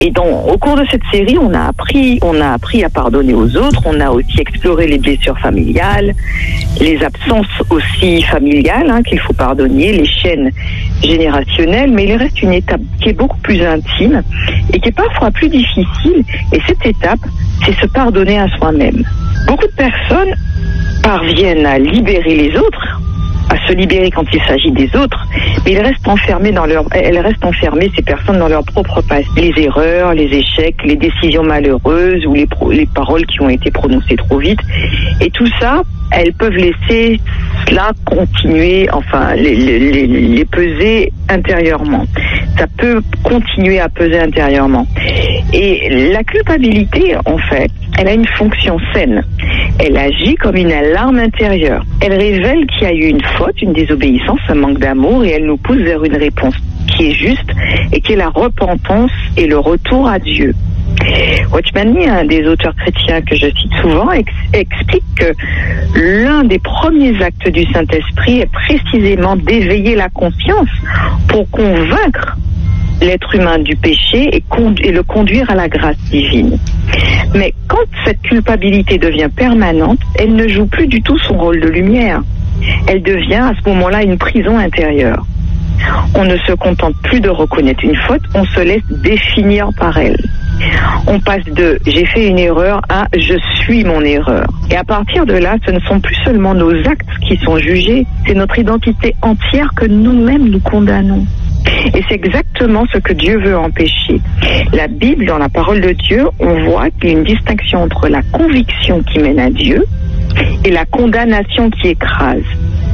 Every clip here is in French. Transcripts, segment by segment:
Et au cours de cette série, on a appris à pardonner aux autres. On a aussi exploré les blessures familiales, les absences aussi familiales qu'il faut pardonner, les chaînes générationnelles. Mais il reste une étape qui est beaucoup plus intime et qui est parfois plus difficile. Et cette étape, c'est se pardonner à soi-même. Beaucoup de personnes parviennent à libérer les autres, à se libérer quand il s'agit des autres, mais elles restent enfermées, ces personnes, dans leur propre passé. Les erreurs, les échecs, les décisions malheureuses ou les paroles qui ont été prononcées trop vite. Et tout ça, elles peuvent laisser cela continuer, les peser intérieurement. Ça peut continuer à peser intérieurement. Et la culpabilité, en fait, elle a une fonction saine. Elle agit comme une alarme intérieure. Elle révèle qu'il y a eu une faute, une désobéissance, un manque d'amour, et elle nous pousse vers une réponse qui est juste et qui est la repentance et le retour à Dieu. Watchman Nee, un des auteurs chrétiens que je cite souvent, explique que l'un des premiers actes du Saint-Esprit est précisément d'éveiller la conscience pour convaincre l'être humain du péché et le conduire à la grâce divine. Mais quand cette culpabilité devient permanente, elle ne joue plus du tout son rôle de lumière. Elle devient à ce moment-là une prison intérieure. On ne se contente plus de reconnaître une faute, on se laisse définir par elle. On passe de « j'ai fait une erreur » à « je suis mon erreur ». Et à partir de là, ce ne sont plus seulement nos actes qui sont jugés, c'est notre identité entière que nous-mêmes nous condamnons. Et c'est exactement ce que Dieu veut empêcher. La Bible, dans la parole de Dieu, on voit qu'il y a une distinction entre la conviction qui mène à Dieu et la condamnation qui écrase.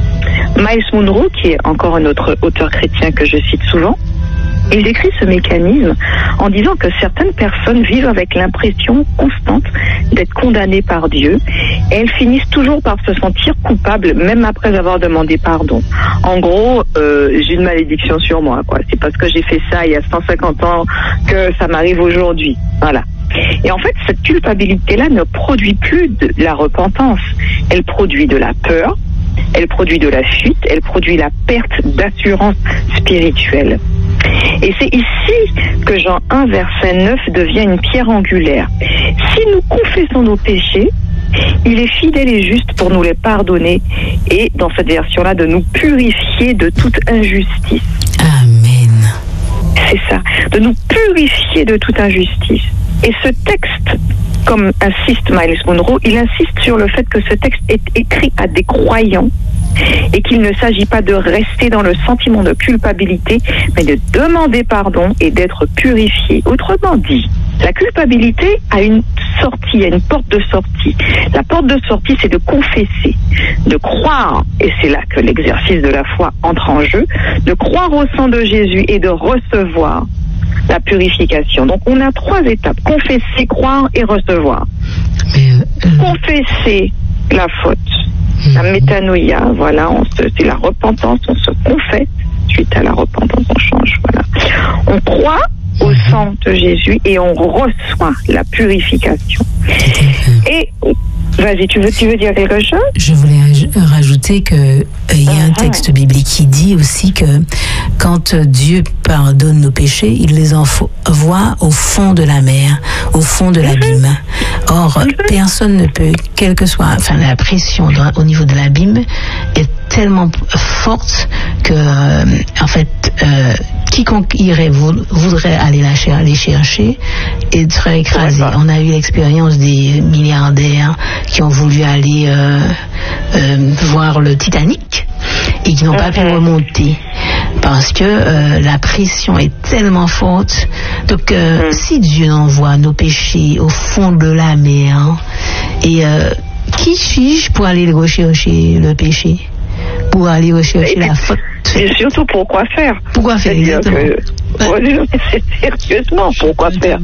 Myles Munroe, qui est encore un autre auteur chrétien que je cite souvent, il décrit ce mécanisme en disant que certaines personnes vivent avec l'impression constante d'être condamnées par Dieu et elles finissent toujours par se sentir coupables même après avoir demandé pardon. En gros, j'ai une malédiction sur moi, quoi. C'est parce que j'ai fait ça il y a 150 ans que ça m'arrive aujourd'hui. Voilà. Et en fait, cette culpabilité-là ne produit plus de la repentance. Elle produit de la peur, elle produit de la fuite, elle produit la perte d'assurance spirituelle. Et c'est ici que Jean 1, verset 9 devient une pierre angulaire. Si nous confessons nos péchés, il est fidèle et juste pour nous les pardonner et, dans cette version-là, de nous purifier de toute injustice. Amen. C'est ça, de nous purifier de toute injustice. Et ce texte, comme insiste Myles Munroe, il insiste sur le fait que ce texte est écrit à des croyants et qu'il ne s'agit pas de rester dans le sentiment de culpabilité, mais de demander pardon et d'être purifié. Autrement dit, la culpabilité a une sortie, a une porte de sortie. La porte de sortie, c'est de confesser, de croire, et c'est là que l'exercice de la foi entre en jeu, de croire au sang de Jésus et de recevoir la purification. Donc on a 3 étapes: confesser, croire et recevoir. Confesser la faute, la métanoïa, voilà, c'est la repentance, on se confesse, suite à la repentance on change, voilà. On croit au sang de Jésus et on reçoit la purification. Et vas-y, tu veux dire quelque chose? Je voulais rajouter que il y a un texte biblique qui dit aussi que quand Dieu pardonne nos péchés, il les envoie au fond de la mer, au fond de l'abîme. Or, personne ne peut, quelle que soit, la pression au niveau de l'abîme est tellement forte que, quiconque irait voudrait aller les chercher et serait écrasé. On a eu l'expérience des milliardaires qui ont voulu aller voir le Titanic et qui n'ont pas pu remonter parce que la pression est tellement forte. Donc si Dieu envoie nos péchés au fond de la mer, et qui suis-je pour aller rechercher le péché, pour aller rechercher la faute? Et surtout, pourquoi faire? Pourquoi faire exactement? Sérieusement, pourquoi faire?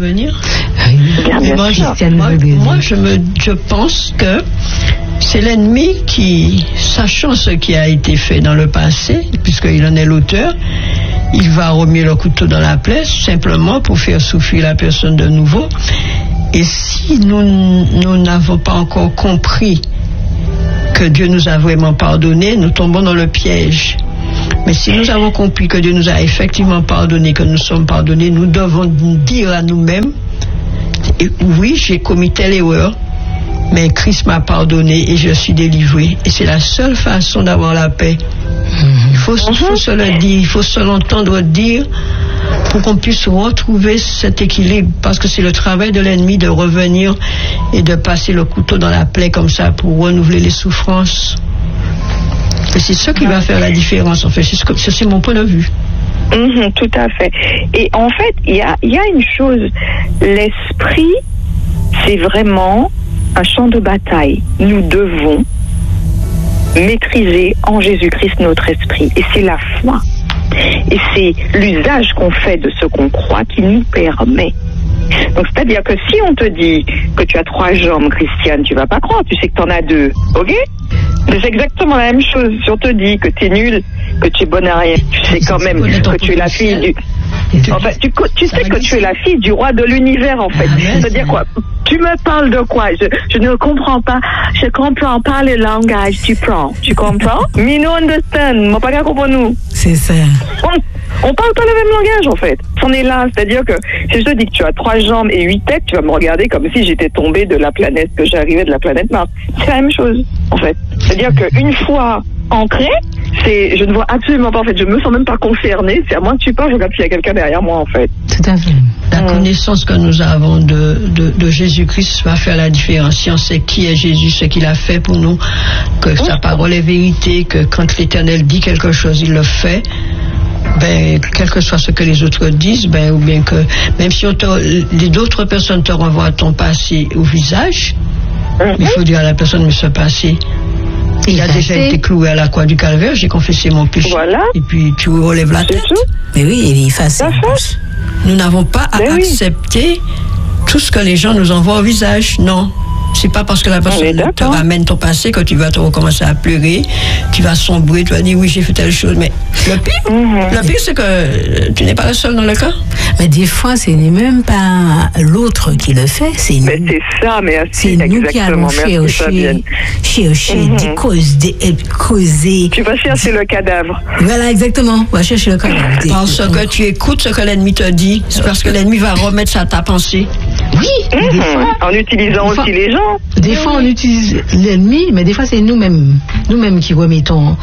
Moi, je pense que c'est l'ennemi qui, sachant ce qui a été fait dans le passé, puisqu'il en est l'auteur, il va remuer le couteau dans la plaie simplement pour faire souffrir la personne de nouveau. Et si nous n'avons pas encore compris que Dieu nous a vraiment pardonné, nous tombons dans le piège. Mais si nous avons compris que Dieu nous a effectivement pardonné, que nous sommes pardonnés, nous devons dire à nous-mêmes, oui, j'ai commis telle erreur, mais Christ m'a pardonné et je suis délivré. Et c'est la seule façon d'avoir la paix. Il faut se le dire, il faut se l'entendre dire pour qu'on puisse retrouver cet équilibre, parce que c'est le travail de l'ennemi de revenir et de passer le couteau dans la plaie comme ça pour renouveler les souffrances. Et c'est ça qui va faire la différence, en fait. C'est mon point de vue. Tout à fait. Et en fait, il y a une chose. L'esprit, c'est vraiment un champ de bataille. Nous devons maîtriser en Jésus-Christ notre esprit. Et c'est la foi. Et c'est l'usage qu'on fait de ce qu'on croit qui nous permet. Donc, c'est-à-dire que si on te dit que tu as 3 jambes, Christiane, tu vas pas croire, tu sais que tu en as 2, ok? C'est exactement la même chose. Si on te dit que tu es nul, que tu es bonne à rien, tu sais quand même que tu es la fille du... En fait, tu sais que tu es la fille du roi de l'univers, en fait. C'est-à-dire quoi? Tu me parles de quoi? Je ne comprends pas. Je comprends pas le langage. Tu comprends? Me no understand. Moi, pas qu'à comprendre nous. C'est ça. On parle pas le même langage, en fait. On est là. C'est-à-dire que si je te dis que tu as 3 jambes et 8 têtes, tu vas me regarder comme si j'étais tombée de la planète, que j'arrivais de la planète Mars. C'est la même chose, en fait. C'est-à-dire qu'une fois ancré, je ne vois absolument pas, en fait, je me sens même pas concernée. C'est à moi que tu parles, je regarde s'il y a quelqu'un derrière moi, en fait. Tout à fait. La connaissance que nous avons de Jésus-Christ va faire la différence. Si on sait qui est Jésus, ce qu'il a fait pour nous, que sa parole est vérité, que quand l'Éternel dit quelque chose, il le fait. Ben, quel que soit ce que les autres disent, ben, ou bien que même si d'autres personnes te renvoient ton passé au visage, il faut dire à la personne, mais ce passé, il a déjà été cloué à la croix du Calvaire, j'ai confessé mon péché. Voilà. Et puis tu relèves la tête. Mais oui, il est facile. Nous n'avons pas à accepter tout ce que les gens nous envoient au visage, non. C'est pas parce que la personne te ramène ton passé que tu vas te recommencer à pleurer, tu vas sombrer, tu vas dire oui, j'ai fait telle chose. Mais le pire, c'est que tu n'es pas le seul dans le cas. Mais des fois, ce n'est même pas l'autre qui le fait, c'est nous. Mais c'est ça, mais c'est nous qui allons chercher, causer. Tu vas chercher le cadavre. Voilà, exactement. On va chercher le cadavre. Parce que tu écoutes ce que l'ennemi te dit, c'est parce que l'ennemi va remettre ça à ta pensée. Oui. En utilisant aussi les gens. Des fois, on utilise l'ennemi, mais des fois, c'est nous-mêmes qui remettons.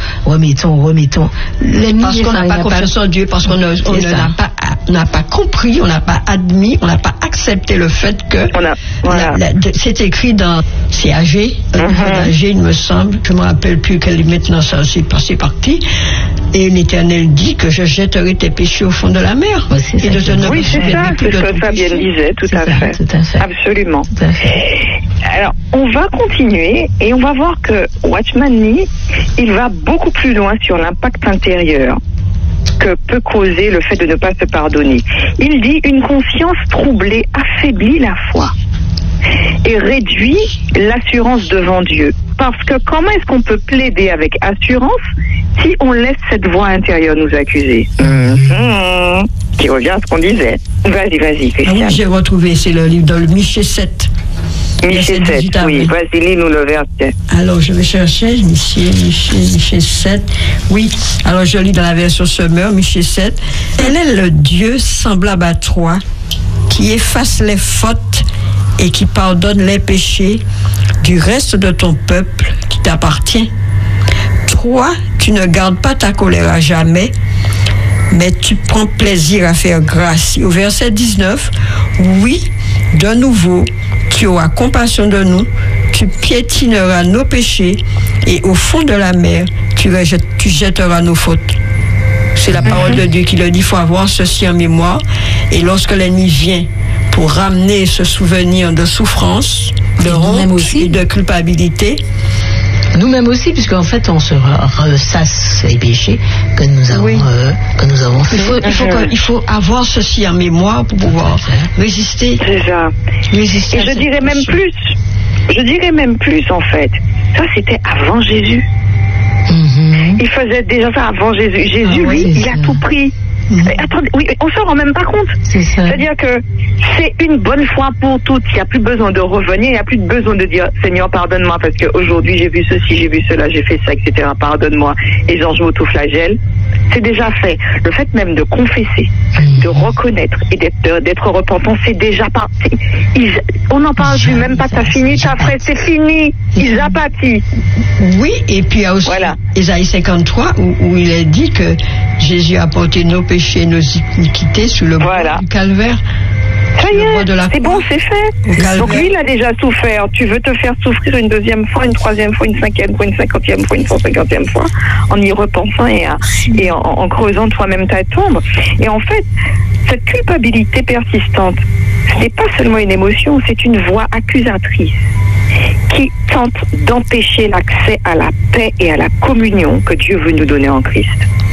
L'ennemi, parce qu'on n'a pas confiance en Dieu, parce qu'on n'a pas compris, on n'a pas admis, on n'a pas accepté le fait que c'est écrit dans CAG, il me semble, je ne me rappelle plus maintenant ça c'est passé parti, et l'Éternel dit que je jetterai tes péchés au fond de la mer. Oui, c'est ça, c'est ce que Fabienne disait, tout à fait. Absolument. Tout à fait. Alors, on va continuer et on va voir que Watchman Nee, il va beaucoup plus loin sur l'impact intérieur que peut causer le fait de ne pas se pardonner. Il dit une conscience troublée affaiblit la foi et réduit l'assurance devant Dieu. Parce que comment est-ce qu'on peut plaider avec assurance si on laisse cette voix intérieure nous accuser? Qui revient à ce qu'on disait. Vas-y, Christian. Ah oui, j'ai retrouvé, c'est le livre dans le Michée 7. Michée 7, oui, vas-y, lis-nous le verset. Alors, je vais chercher Michée 7. Oui, alors je lis dans la version Semeur, Michée 7. Tel est le Dieu semblable à toi, qui efface les fautes et qui pardonne les péchés du reste de ton peuple qui t'appartient. Toi, tu ne gardes pas ta colère à jamais, mais tu prends plaisir à faire grâce. Au verset 19, oui, de nouveau, tu auras compassion de nous, tu piétineras nos péchés et au fond de la mer, tu jetteras nos fautes. C'est la parole de Dieu qui le dit, il faut avoir ceci en mémoire. Et lorsque l'ennemi vient pour ramener ce souvenir de souffrance, de honte et de culpabilité, nous-mêmes aussi, puisqu'en fait, on se ressasse les péchés que nous avons fait. Il faut avoir ceci en mémoire pour pouvoir résister. C'est ça. Et je dirais même plus, en fait. Ça, c'était avant Jésus. Il faisait déjà ça avant Jésus. Jésus, lui, il a tout pris. Attendez, oui, on s'en rend même pas compte. C'est-à-dire que c'est une bonne fois pour toutes. Il n'y a plus besoin de revenir, il n'y a plus besoin de dire Seigneur, pardonne-moi parce qu'aujourd'hui j'ai vu ceci, j'ai vu cela, j'ai fait ça, etc. Pardonne-moi. Et genre je m'auto-flagelle. C'est déjà fait. Le fait même de confesser, de reconnaître et d'être repentant, c'est déjà parti. On n'en parle plus, même pas, t'as fini, t'as fait, c'est fini. Ils apathient. Oui, et puis il y a aussi Ésaïe 53 où il est dit que Jésus a porté nos péchés, nos iniquités sous le bois du calvaire. Ça y est, c'est bon, c'est fait. Donc lui, il a déjà souffert. Tu veux te faire souffrir une deuxième fois, une troisième fois, une cinquième fois, une cinquantième fois, une 150e fois, en y repensant et en creusant toi-même ta tombe. Et en fait, cette culpabilité persistante, ce n'est pas seulement une émotion, c'est une voix accusatrice qui tente d'empêcher l'accès à la paix et à la communion que Dieu veut nous donner en Christ.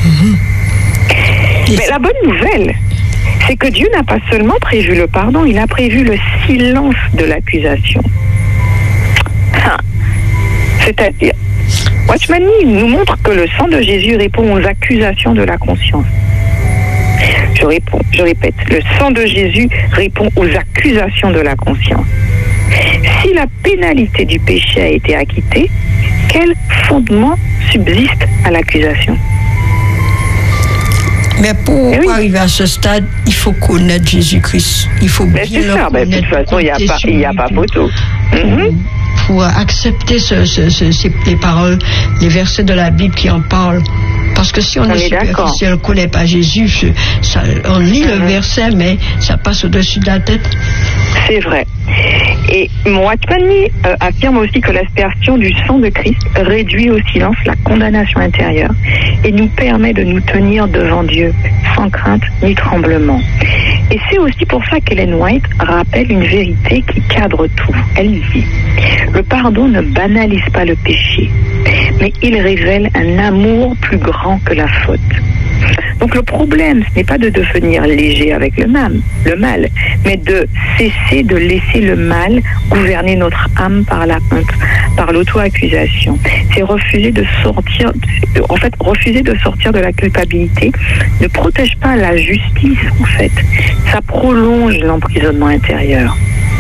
Mais la bonne nouvelle, c'est que Dieu n'a pas seulement prévu le pardon, il a prévu le silence de l'accusation. C'est-à-dire, Watchman Nee nous montre que le sang de Jésus répond aux accusations de la conscience. Je répète, le sang de Jésus répond aux accusations de la conscience. Si la pénalité du péché a été acquittée, quel fondement subsiste à l'accusation ? Mais pour arriver à ce stade, il faut connaître Jésus-Christ. Il faut bien le connaître. De toute façon, il n'y a pas photo. Pour accepter les paroles, les versets de la Bible qui en parlent. Parce que si on est superficiel, on ne connaît pas Jésus, on lit le verset, mais ça passe au-dessus de la tête. C'est vrai. Et Watchman Nee affirme aussi que l'aspersion du sang de Christ réduit au silence la condamnation intérieure et nous permet de nous tenir devant Dieu sans crainte ni tremblement. Et c'est aussi pour ça qu'Ellen White rappelle une vérité qui cadre tout. Elle dit: le pardon ne banalise pas le péché, mais il révèle un amour plus grand que la faute. Donc le problème, ce n'est pas de devenir léger avec le mal, mais de cesser de laisser le mal gouverner notre âme par la honte, par l'auto-accusation. C'est refuser de sortir de la culpabilité ne protège pas la justice, en fait. Ça prolonge l'emprisonnement intérieur.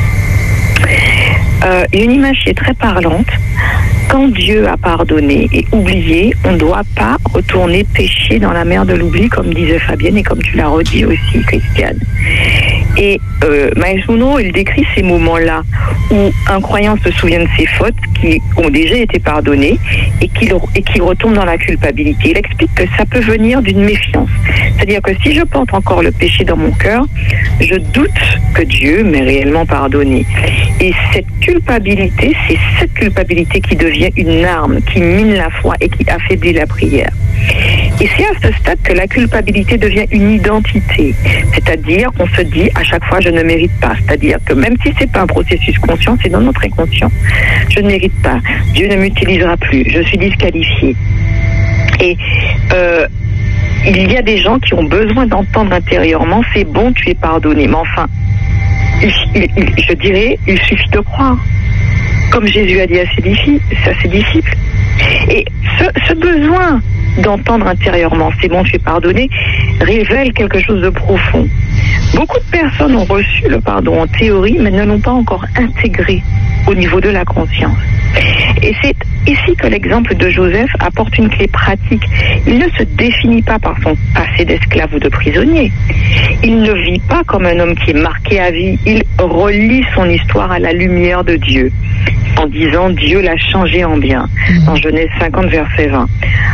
Une image qui est très parlante. Quand Dieu a pardonné et oublié, on ne doit pas retourner pécher dans la mer de l'oubli, comme disait Fabienne et comme tu l'as redit aussi, Christiane. Et Myles Munroe, il décrit ces moments-là où un croyant se souvient de ses fautes qui ont déjà été pardonnées et qui retombe dans la culpabilité. Il explique que ça peut venir d'une méfiance. C'est-à-dire que si je porte encore le péché dans mon cœur, je doute que Dieu m'ait réellement pardonné. Et cette culpabilité, c'est cette culpabilité qui devient une arme, qui mine la foi et qui affaiblit la prière. Et c'est à ce stade que la culpabilité devient une identité. C'est-à-dire qu'on se dit à chaque fois je ne mérite pas. C'est-à-dire que même si c'est pas un processus conscient, c'est dans notre inconscient. Je ne mérite pas. Dieu ne m'utilisera plus. Je suis disqualifié. Et il y a des gens qui ont besoin d'entendre intérieurement c'est bon, tu es pardonné. Mais enfin, je dirais, il suffit de croire. Comme Jésus a dit à ses disciples. Et ce besoin d'entendre intérieurement c'est bon, tu es pardonné, révèle quelque chose de profond. Beaucoup de personnes ont reçu le pardon en théorie, mais ne l'ont pas encore intégré au niveau de la conscience. Et c'est ici que l'exemple de Joseph apporte une clé pratique. Il ne se définit pas par son passé d'esclave ou de prisonnier. Il ne vit pas comme un homme qui est marqué à vie. Il relie son histoire à la lumière de Dieu, en disant Dieu l'a changé en bien, dans Genèse 50, verset 20.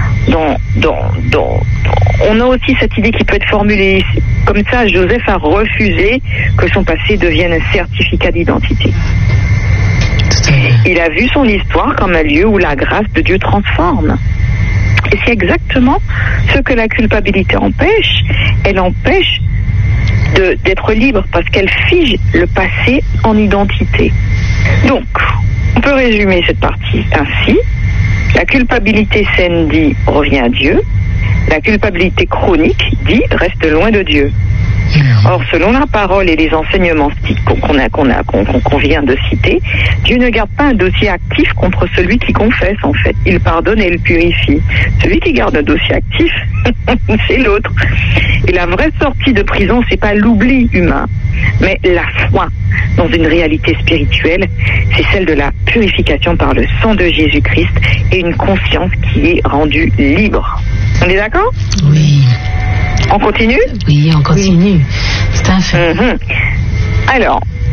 On a aussi cette idée qui peut être formulée comme ça: Joseph a refusé que son passé devienne un certificat d'identité. Il a vu son histoire comme un lieu où la grâce de Dieu transforme. Et c'est exactement ce que la culpabilité empêche. Elle empêche d'être libre parce qu'elle fige le passé en identité. Donc, on peut résumer cette partie ainsi. La culpabilité saine dit « reviens à Dieu ». La culpabilité chronique dit « reste loin de Dieu ». Or, selon la parole et les enseignements qu'on vient de citer, Dieu ne garde pas un dossier actif contre celui qui confesse, en fait. Il pardonne et il purifie. Celui qui garde un dossier actif, c'est l'autre. Et la vraie sortie de prison, c'est pas l'oubli humain, mais la foi dans une réalité spirituelle, c'est celle de la purification par le sang de Jésus-Christ et une conscience qui est rendue libre. On est d'accord? Oui. On continue? Oui, on continue. C'est un fait. Alors,